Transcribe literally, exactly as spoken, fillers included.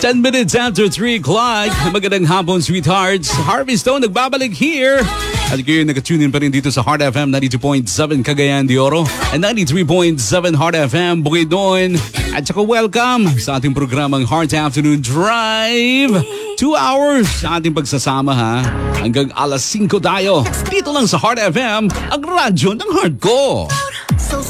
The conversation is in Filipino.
ten minutes after three o'clock. Magandang hapon, sweethearts. Harvey Stone nagbabalik here. At kayo nag-tune in pa rin dito sa Heart F M ninety-two point seven Cagayan de Oro and ninety-three point seven Heart F M Bukidnon. At saka welcome sa ating programang Heart Afternoon Drive. Two hours sa ating pagsasama ha. Hanggang alas singko tayo. Dito lang sa Heart F M, ang radyo ng heart ko.